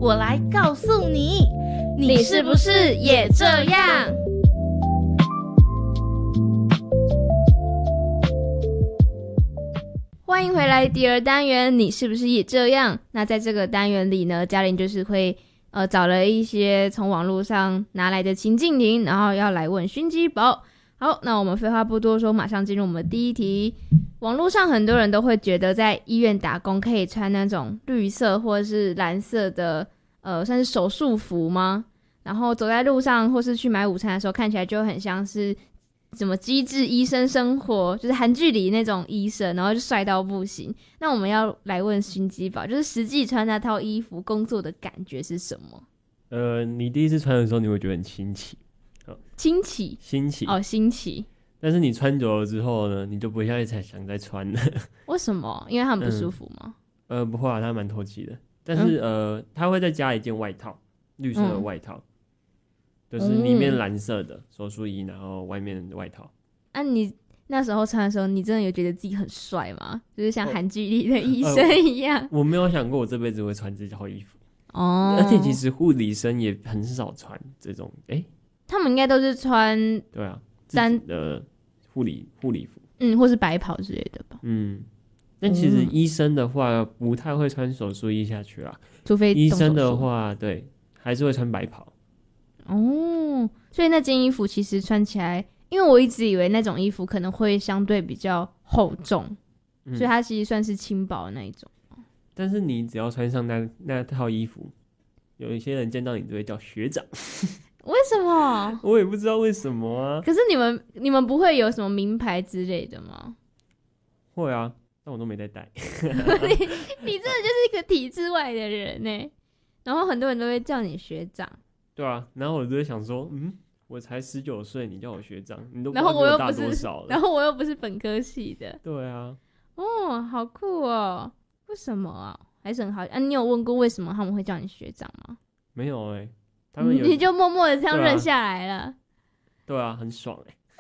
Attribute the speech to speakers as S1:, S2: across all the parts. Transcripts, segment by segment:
S1: 我来告诉你，你是不是也这样？欢迎回来第二单元，你是不是也这样？那在这个单元里呢，嘉玲就是会找了一些从网络上拿来的情境题，然后要来问熏鸡堡。好，那我们废话不多说，马上进入我们的第一题。网络上很多人都会觉得在医院打工可以穿那种绿色或是蓝色的算是手术服吗？然后走在路上或是去买午餐的时候，看起来就很像是什么机智医生生活，就是韩剧里那种医生，然后就帅到不行。那我们要来问熏鸡堡，就是实际穿那套衣服工作的感觉是什么？
S2: 你第一次穿的时候，你会觉得很新奇。
S1: 新奇哦，新奇。
S2: 但是你穿久了之后呢，你就不会再想再穿了。
S1: 为什么？因为它很不舒服吗？
S2: 不会啊，它蛮透气的。但是它会再加一件外套，绿色的外套，就是里面蓝色的手术衣，然后外面的外套。
S1: 啊，你那时候穿的时候，你真的有觉得自己很帅吗？就是像韩剧里的医生一样？
S2: 我没有想过我这辈子会穿这套衣服。而且其实护理生也很少穿这种，
S1: 他们应该都是穿
S2: 对啊，自己的护理服，
S1: 或是白袍之类的吧。
S2: 但其实医生的话不太会穿手术衣下去啦，
S1: 除非
S2: 医生的话，对，还是会穿白袍。
S1: 所以那件衣服其实穿起来，因为我一直以为那种衣服可能会相对比较厚重，所以它其实算是轻薄的那一种。
S2: 但是你只要穿上那套衣服，有一些人见到你就会叫学长。
S1: 为什么？
S2: 我也不知道为什么啊。
S1: 可是你们不会有什么名牌之类的吗？
S2: 会啊，但我都没在带。
S1: 你真的就是一个体制外的人呢。然后很多人都会叫你学长。对
S2: 啊，然后我就会想说，我才19岁，你叫我学长，你都不知
S1: 道比我
S2: 大多少了。
S1: 然后我又不是本科系的。
S2: 对啊。
S1: 好酷哦！为什么啊？还是很好你有问过为什么他们会叫你学长吗？
S2: 没有他
S1: 们你就默默的这样认下来了。
S2: 对啊，很爽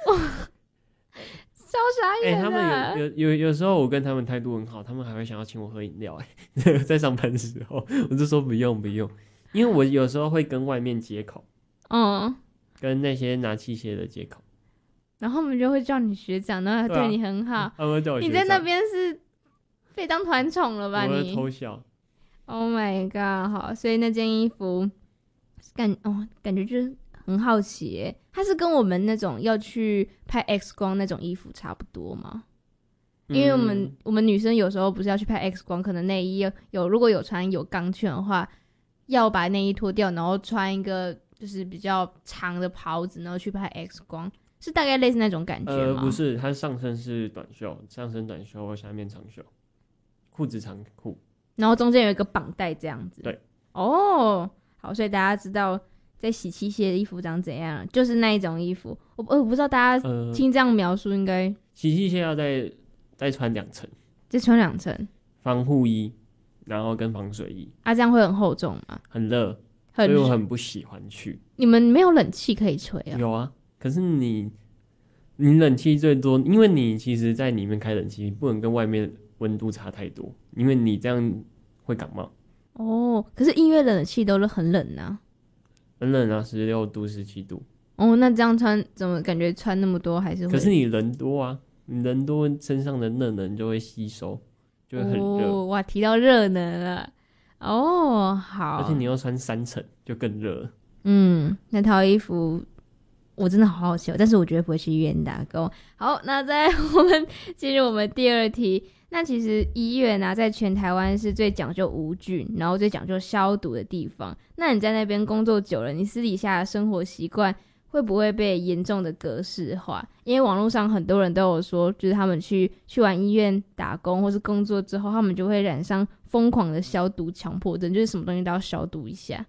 S1: 超傻眼的。
S2: 他们有时候我跟他们态度很好，他们还会想要请我喝饮料在上班的时候，我就说不用，因为我有时候会跟外面接口，跟那些拿器械的接口，
S1: 然后他们就会叫你学长，然后还对你很好。
S2: 他们会叫我学长。
S1: 你在那边是被当团宠了吧？
S2: 我会偷笑。
S1: Oh my god！ 好，所以那件衣服感觉就是很好奇耶，它是跟我们那种要去拍 X 光那种衣服差不多吗？因为我们女生有时候不是要去拍 X 光，可能内衣如果有穿有钢圈的话，要把内衣脱掉，然后穿一个就是比较长的袍子，然后去拍 X 光，是大概类似那种感觉吗？
S2: 不是，它上身是短袖，上身短袖，下面长袖，裤子长裤，然
S1: 后中间有一个绑带这样子。
S2: 对。
S1: 好，所以大家知道在洗器械的衣服长怎样，就是那一种衣服。我不知道大家听这样描述应该
S2: 洗器械要再穿2层，
S1: 再穿2层
S2: 防护衣，然后跟防水衣。
S1: 这样会很厚重吗？
S2: 很热，所以我很不喜欢去。
S1: 你们没有冷气可以吹啊？
S2: 有啊，可是你冷气最多，因为你其实在里面开冷气，不能跟外面温度差太多，因为你这样会感冒。
S1: 可是音乐冷气都是很冷啊。
S2: 很冷啊，16度、17度。
S1: 那这样穿怎么感觉穿那么多还是会？
S2: 可是你人多啊，你人多身上的热能就会吸收，就会很热。
S1: 哇，提到热能了。好。
S2: 而且你要穿3层，就更热了。
S1: 那套衣服我真的好好奇但是我绝对不会去医院打工。好，那在我们进入我们第2题。那其实医院在全台湾是最讲究无菌，然后最讲究消毒的地方。那你在那边工作久了，你私底下的生活习惯会不会被严重的格式化？因为网络上很多人都有说，就是他们去完医院打工或是工作之后，他们就会染上疯狂的消毒强迫症，就是什么东西都要消毒一下。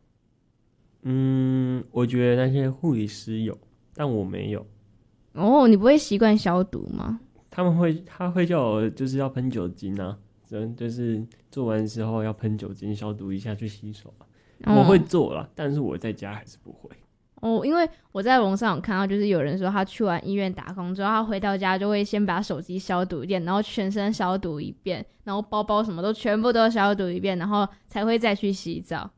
S2: 我觉得那些护理师有，但我没有。
S1: 你不会习惯消毒吗？
S2: 他会叫我就是要喷酒精啊，就是做完之后要喷酒精消毒一下去洗手我会做啦，但是我在家还是不会。
S1: 因为我在网上有看到，就是有人说他去完医院打工之后，他回到家就会先把手机消毒一遍，然后全身消毒一遍，然后包包什么都全部都消毒一遍，然后才会再去洗澡。